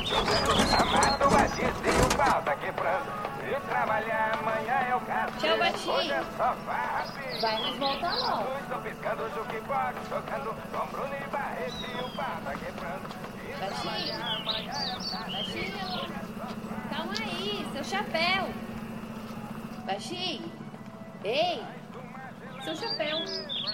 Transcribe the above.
Amado batista e o pau tá quebrando. E trabalhar amanhã é o caso. Tchau, Baixinho. Hoje é só farra. Vai nos voltar logo. Estou piscando, jukebox, tocando com Bruno e Barreto e o pau tá quebrando. E Baixinho. trabalhar amanhã é o caso. Baixinho. Calma aí, seu chapéu. Baixinho. Ei, seu chapéu.